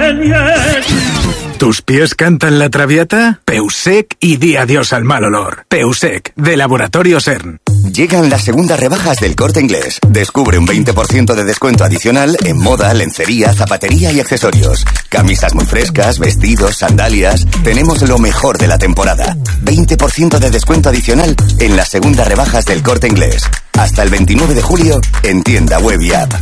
¿Tus pies cantan la traviata? Peusec y di adiós al mal olor. Peusec, de Laboratorio CERN. Llegan las segundas rebajas del Corte Inglés. Descubre un 20% de descuento adicional en moda, lencería, zapatería y accesorios. Camisas muy frescas, vestidos, sandalias. Tenemos lo mejor de la temporada. 20% de descuento adicional en las segundas rebajas del Corte Inglés. Hasta el 29 de julio en tienda web y app.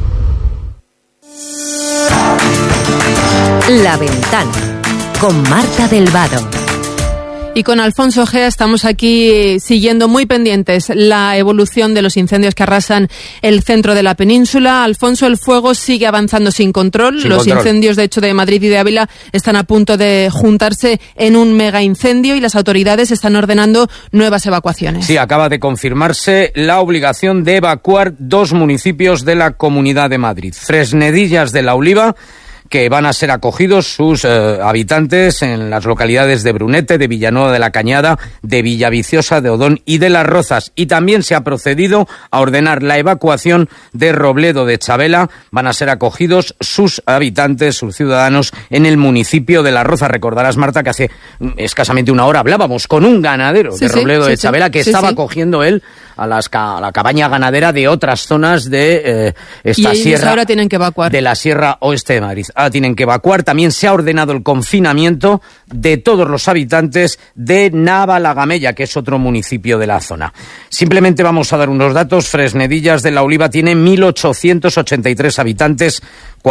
La Ventana, con Marta del Vado. Y con Alfonso Gea estamos aquí siguiendo muy pendientes la evolución de los incendios que arrasan el centro de la península. Alfonso, el fuego sigue avanzando sin control. Los incendios, de hecho, de Madrid y de Ávila están a punto de juntarse en un mega incendio y las autoridades están ordenando nuevas evacuaciones. Sí, acaba de confirmarse la obligación de evacuar 2 municipios de la Comunidad de Madrid. Fresnedillas de la Oliva, que van a ser acogidos sus habitantes en las localidades de Brunete, de Villanueva de la Cañada, de Villaviciosa, de Odón y de Las Rozas. Y también se ha procedido a ordenar la evacuación de Robledo de Chabela. Van a ser acogidos sus habitantes, sus ciudadanos, en el municipio de Las Rozas. Recordarás, Marta, que hace escasamente una hora hablábamos con un ganadero de Robledo de Chabela que estaba acogiendo él a la cabaña ganadera de otras zonas de esta sierra. Ahora tienen que evacuar. De la Sierra Oeste de Madrid. Ahora tienen que evacuar. También se ha ordenado el confinamiento de todos los habitantes de Navalagamella, que es otro municipio de la zona. Simplemente vamos a dar unos datos. Fresnedillas de la Oliva tiene 1.883 habitantes,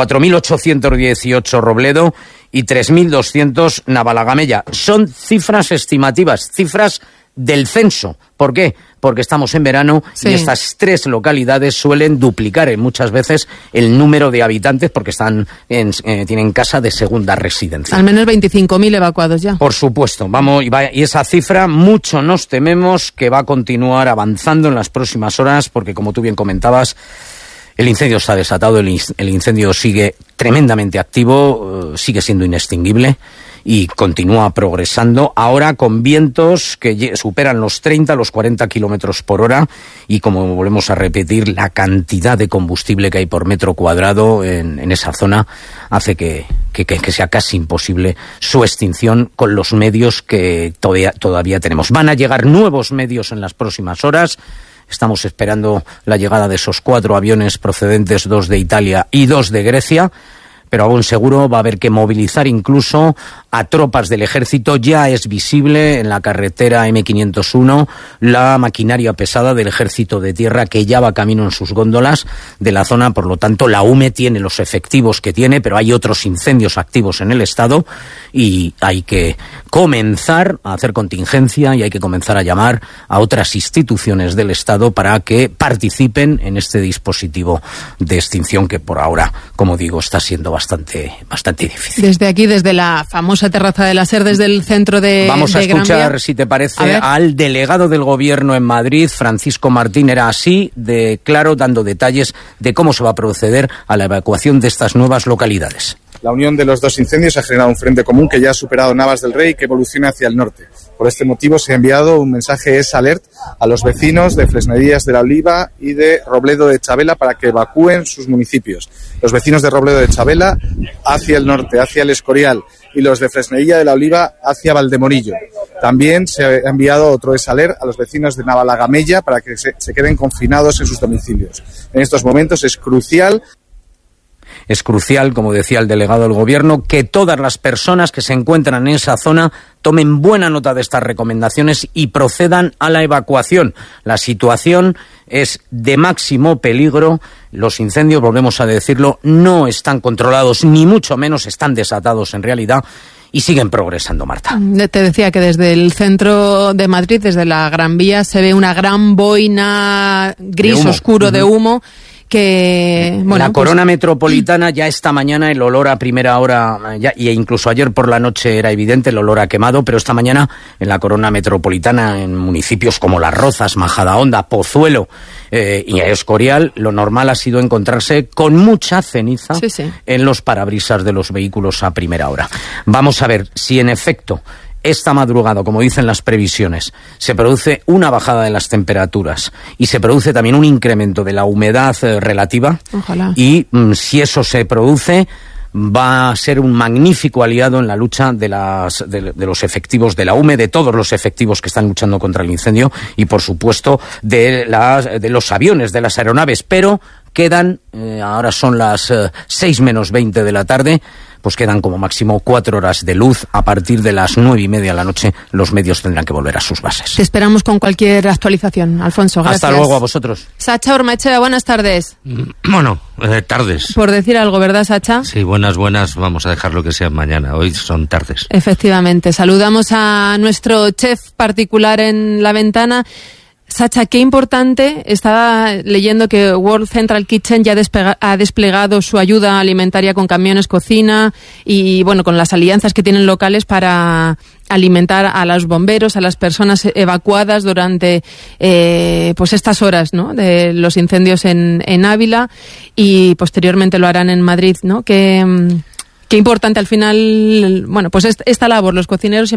4.818 Robledo y 3.200 Navalagamella. Son cifras estimativas, cifras del censo. ¿Por qué? Porque estamos en verano y estas 3 localidades suelen duplicar muchas veces el número de habitantes porque tienen casa de segunda residencia. Al menos 25.000 evacuados ya. Por supuesto, y esa cifra mucho nos tememos que va a continuar avanzando en las próximas horas porque, como tú bien comentabas, el incendio está desatado, el incendio sigue tremendamente activo, sigue siendo inextinguible y continúa progresando, ahora con vientos que superan los 30, los 40 kilómetros por hora, y como volvemos a repetir, la cantidad de combustible que hay por metro cuadrado en esa zona hace que sea casi imposible su extinción con los medios que todavía tenemos. Van a llegar nuevos medios en las próximas horas. Estamos esperando la llegada de esos 4 aviones procedentes, 2 de Italia y 2 de Grecia, pero aún seguro va a haber que movilizar incluso a tropas del ejército. Ya es visible en la carretera M501 la maquinaria pesada del ejército de tierra que ya va camino en sus góndolas de la zona. Por lo tanto, la UME tiene los efectivos que tiene, pero hay otros incendios activos en el estado y hay que comenzar a hacer contingencia y hay que comenzar a llamar a otras instituciones del estado para que participen en este dispositivo de extinción que por ahora, como digo, está siendo bastante difícil. Desde aquí, desde la famosa terraza de la SER, desde el centro de Vamos a escuchar, Gran Vía, si te parece, al delegado del gobierno en Madrid, Francisco Martín. Era así de claro, dando detalles de cómo se va a proceder a la evacuación de estas nuevas localidades. La unión de los 2 incendios ha generado un frente común que ya ha superado Navas del Rey y que evoluciona hacia el norte. Por este motivo se ha enviado un mensaje SOS a los vecinos de Fresnedillas de la Oliva y de Robledo de Chabela para que evacúen sus municipios. Los vecinos de Robledo de Chabela hacia el norte, hacia el Escorial, y los de Fresnedilla de la Oliva hacia Valdemorillo. También se ha enviado otro SOS a los vecinos de Navalagamella para que se queden confinados en sus domicilios. En estos momentos es crucial, como decía el delegado del gobierno, que todas las personas que se encuentran en esa zona tomen buena nota de estas recomendaciones y procedan a la evacuación. La situación es de máximo peligro. Los incendios, volvemos a decirlo, no están controlados, ni mucho menos están desatados en realidad. Y siguen progresando, Marta. Te decía que desde el centro de Madrid, desde la Gran Vía, se ve una gran boina gris oscuro de humo. Que, bueno, la corona metropolitana, ya esta mañana el olor a primera hora, y incluso ayer por la noche era evidente el olor a quemado, pero esta mañana en la corona metropolitana, en municipios como Las Rozas, Majadahonda, Pozuelo y Escorial, lo normal ha sido encontrarse con mucha ceniza en los parabrisas de los vehículos a primera hora. Vamos a ver si en efecto esta madrugada, como dicen las previsiones, se produce una bajada de las temperaturas y se produce también un incremento de la humedad relativa. Ojalá. Y si eso se produce, va a ser un magnífico aliado en la lucha de los efectivos de la UME, de todos los efectivos que están luchando contra el incendio y, por supuesto, de los aviones, de las aeronaves. Pero quedan, ahora son las 6 menos 20 de la tarde, pues quedan como máximo 4 horas de luz. A partir de las 9:30 de la noche los medios tendrán que volver a sus bases. Te esperamos con cualquier actualización, Alfonso. Gracias. Hasta luego a vosotros. Sacha Ormaechea, buenas tardes. Bueno, tardes. Por decir algo, ¿verdad, Sacha? Sí, buenas, vamos a dejarlo que sea mañana. Hoy son tardes. Efectivamente. Saludamos a nuestro chef particular en la ventana. Sacha, qué importante, estaba leyendo que World Central Kitchen ya ha desplegado su ayuda alimentaria con camiones cocina y, bueno, con las alianzas que tienen locales para alimentar a los bomberos, a las personas evacuadas durante pues estas horas, ¿no?, de los incendios en Ávila, y posteriormente lo harán en Madrid, ¿no? Qué importante al final, bueno, pues esta labor, los cocineros